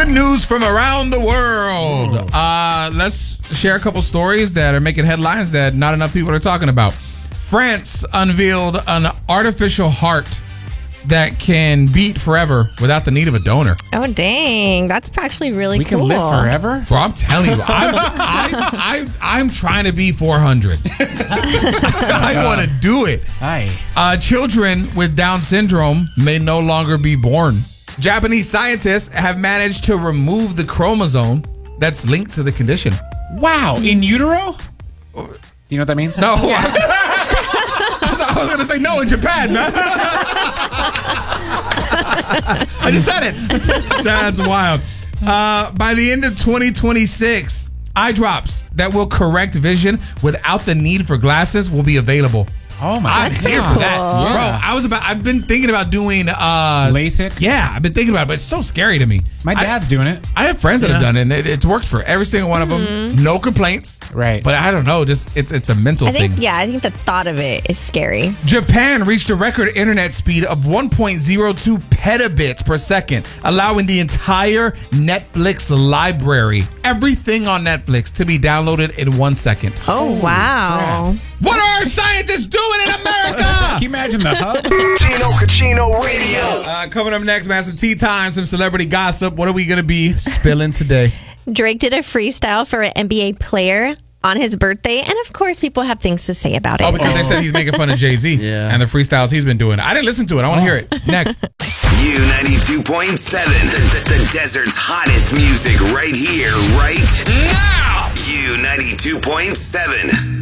Good news from around the world. Let's share a couple stories that are making headlines that not enough people are talking about. France unveiled an artificial heart that can beat forever without the need of a donor. Oh, dang. That's actually really We cool. can live forever? Bro, I'm telling you, I'm trying to be 400. I want to do it. Aye. Children with Down syndrome may no longer be born. Japanese scientists have managed to remove the chromosome that's linked to the condition. Wow. In utero? Do you know what that means? No. I was going to say no in Japan, man. I just said it. That's wild. By the end of 2026, eye drops that will correct vision without the need for glasses will be available. Oh my I'm here for that. Yeah. Bro, I've been thinking about doing LASIK? Yeah, I've been thinking about it, but it's so scary to me. My dad's doing it. I have friends that have done it, and it's worked for every single one of them. No complaints. Right. But I don't know, just it's a mental I thing. think the thought of it is scary. Japan reached a record internet speed of 1.02 petabits per second, allowing the entire Netflix library, everything on Netflix, to be downloaded in 1 second. Oh, wow. crap. What are our scientists doing in America? Can you imagine the hub? Tino Cucino Radio. Coming up next, man, some tea time, some celebrity gossip. What are we going to be spilling today? Drake did a freestyle for an NBA player on his birthday, and of course, people have things to say about it. Oh, because they said he's making fun of Jay-Z and the freestyles he's been doing. I didn't listen to it. I want to hear it. Next. U92.7, the desert's hottest music right here, right now. U92.7.